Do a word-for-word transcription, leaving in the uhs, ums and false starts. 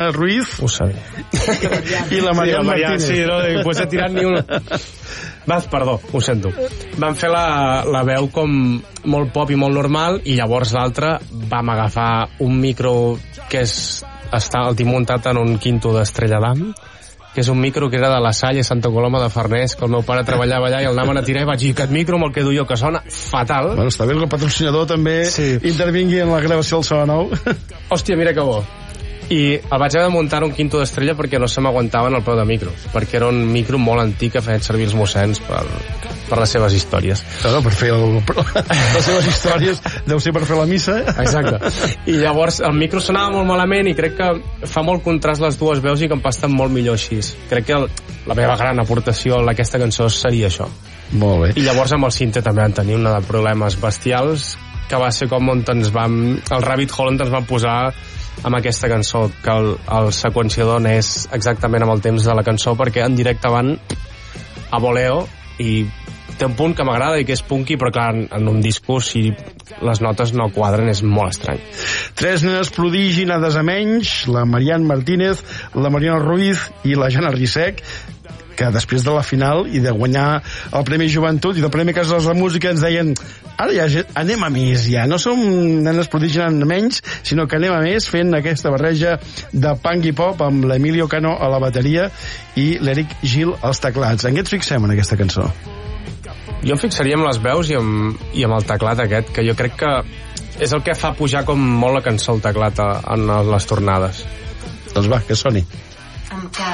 Mariana Ruiz. Ho sabia. I la Mariana sí, Martínez. Sí, no, no he tirat ni una... Vas, perdó, ho sento. Vam fer la, la veu com molt pop i molt normal, i llavors l'altre vam agafar un micro que és, està el tinc muntat en un quinto d'Estrella d'Am, que és un micro que era de la Salle Santa Coloma de Farners, que el meu pare treballava allà i el anaven a tirar i vaig dir, aquest micro me'l quedo jo, que sona fatal. Bueno, està bé que el patrocinador també sí. intervingui en la gravació del so nou. Hòstia, mira que bo. I el vaig haver de muntar un quinto d'Estrella perquè no se m'aguantaven el peu de micro, perquè era un micro molt antic que feien servir els mossens per, per les seves històries. No, per fer el, per les seves històries deu ser per fer la missa. Exacte. I llavors el micro sonava molt malament i crec que fa molt contrast les dues veus i que em passen molt millor així. Crec que el, la meva gran aportació a aquesta cançó seria això. Molt bé. I llavors amb el Sinte també vam tenir una de problemes bestials, que va ser com on ens vam... El Rabbit Hole on ens vam posar amb aquesta cançó, que el, el seqüenciador anés exactament amb el temps de la cançó, perquè en directe van a voleo i té un punt que m'agrada i que és punky, però clar, en, en un discurs si les notes no quadren és molt estrany. Tres nenes prodigi anades a menys, la Mariana Martínez, la Mariana Ruiz i la Jana Rissec, que després de la final i de guanyar el Premi Joventut i del Premi Casals de Música ens deien, ara ja anem a més, ja no som nenes prodigi anant a menys, sinó que anem a més fent aquesta barreja de punk i pop amb l'Emilio Cano a la bateria i l'Eric Gil als teclats. En què ens fixem en aquesta cançó? Jo em fixaria amb les veus i amb, i amb el teclat aquest, que jo crec que és el que fa pujar com molt la cançó, el teclat, en les tornades. Doncs va, que soni.